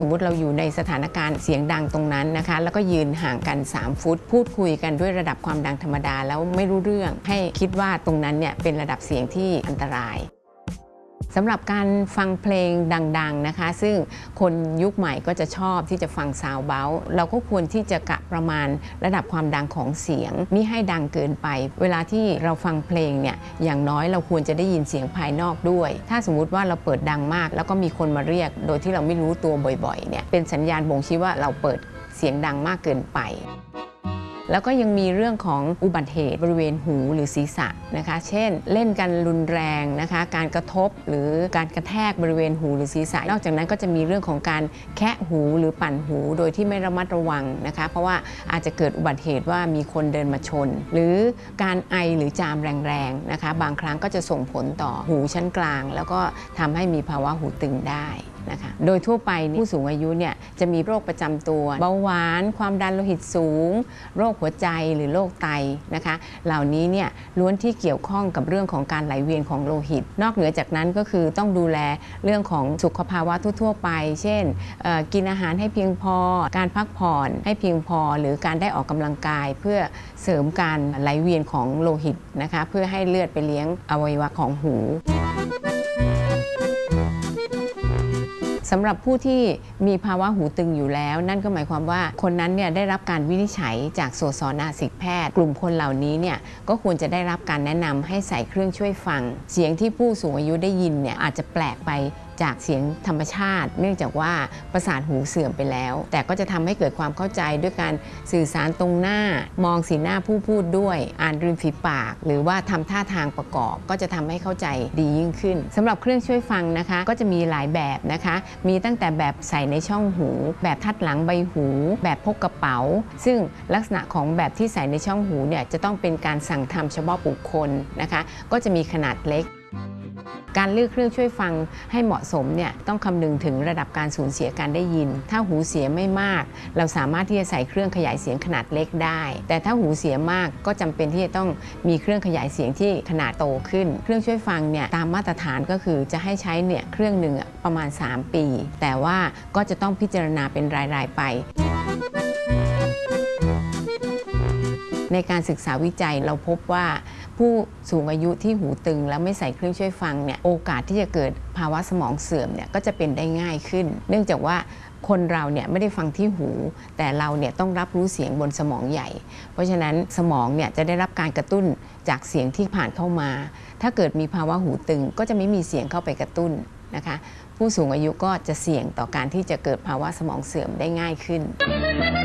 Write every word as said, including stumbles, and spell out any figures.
สมมติเราอยู่ในสถานการณ์เสียงดังตรงนั้นนะคะแล้วก็ยืนห่างกันสามฟุตพูดคุยกันด้วยระดับความดังธรรมดาแล้วไม่รู้เรื่องให้คิดว่าตรงนั้นเนี่ยเป็นระดับเสียงที่อันตรายสำหรับการฟังเพลงดังๆนะคะซึ่งคนยุคใหม่ก็จะชอบที่จะฟังซาวด์เบาส์เราก็ควรที่จะกะประมาณระดับความดังของเสียงมิให้ดังเกินไปเวลาที่เราฟังเพลงเนี่ยอย่างน้อยเราควรจะได้ยินเสียงภายนอกด้วยถ้าสมมุติว่าเราเปิดดังมากแล้วก็มีคนมาเรียกโดยที่เราไม่รู้ตัวบ่อยๆเนี่ยเป็นสัญญาณบ่งชี้ว่าเราเปิดเสียงดังมากเกินไปแล้วก็ยังมีเรื่องของอุบัติเหตุบริเวณหูหรือศีรษะนะคะเช่นเล่นกันรุนแรงนะคะการกระทบหรือการกระแทกบริเวณหูหรือศีรษะนอกจากนั้นก็จะมีเรื่องของการแคะหูหรือปั่นหูโดยที่ไม่ระมัดระวังนะคะเพราะว่าอาจจะเกิดอุบัติเหตุว่ามีคนเดินมาชนหรือการไอหรือจามแรงๆนะคะบางครั้งก็จะส่งผลต่อหูชั้นกลางแล้วก็ทำให้มีภาวะหูตึงได้นะคะโดยทั่วไปผู้สูงอายุเนี่ยจะมีโรคประจำตัวเบาหวานความดันโลหิตสูงโรคหัวใจหรือโรคไตนะคะเหล่านี้เนี่ยล้วนที่เกี่ยวข้องกับเรื่องของการไหลเวียนของโลหิตนอกเหนือจากนั้นก็คือต้องดูแลเรื่องของสุขภาวะทั่วๆไปเช่นกินอาหารให้เพียงพอการพักผ่อนให้เพียงพอหรือการได้ออกกำลังกายเพื่อเสริมการไหลเวียนของโลหิตนะคะเพื่อให้เลือดไปเลี้ยงอวัยวะของหูสำหรับผู้ที่มีภาวะหูตึงอยู่แล้วนั่นก็หมายความว่าคนนั้นเนี่ยได้รับการวินิจฉัยจากโสตนาสิกแพทย์กลุ่มคนเหล่านี้เนี่ยก็ควรจะได้รับการแนะนำให้ใส่เครื่องช่วยฟังเสียงที่ผู้สูงอายุได้ยินเนี่ยอาจจะแปลกไปจากเสียงธรรมชาติเนื่องจากว่าประสาทหูเสื่อมไปแล้วแต่ก็จะทำให้เกิดความเข้าใจด้วยการสื่อสารตรงหน้ามองสีหน้าผู้พูดด้วยอ่านริมฝีปากหรือว่าทำท่าทางประกอบก็จะทำให้เข้าใจดียิ่งขึ้นสำหรับเครื่องช่วยฟังนะคะก็จะมีหลายแบบนะคะมีตั้งแต่แบบใส่ในช่องหูแบบทัดหลังใบหูแบบพกกระเป๋าซึ่งลักษณะของแบบที่ใส่ในช่องหูเนี่ยจะต้องเป็นการสั่งทำเฉพาะบุคคลนะคะก็จะมีขนาดเล็กการเลือกเครื่องช่วยฟังให้เหมาะสมเนี่ยต้องคำนึงถึงระดับการสูญเสียการได้ยินถ้าหูเสียไม่มากเราสามารถที่จะใส่เครื่องขยายเสียงขนาดเล็กได้แต่ถ้าหูเสียมากก็จำเป็นที่จะต้องมีเครื่องขยายเสียงที่ขนาดโตขึ้นเครื่องช่วยฟังเนี่ยตามมาตรฐานก็คือจะให้ใช้เนี่ยเครื่องหนึ่งประมาณสามปีแต่ว่าก็จะต้องพิจารณาเป็นรายๆไปในการศึกษาวิจัยเราพบว่าผู้สูงอายุที่หูตึงแล้วไม่ใส่เครื่องช่วยฟังเนี่ยโอกาสที่จะเกิดภาวะสมองเสื่อมเนี่ยก็จะเป็นได้ง่ายขึ้นเนื่องจากว่าคนเราเนี่ยไม่ได้ฟังที่หูแต่เราเนี่ยต้องรับรู้เสียงบนสมองใหญ่เพราะฉะนั้นสมองเนี่ยจะได้รับการกระตุ้นจากเสียงที่ผ่านเข้ามาถ้าเกิดมีภาวะหูตึงก็จะไม่มีเสียงเข้าไปกระตุ้นนะคะผู้สูงอายุก็จะเสี่ยงต่อการที่จะเกิดภาวะสมองเสื่อมได้ง่ายขึ้น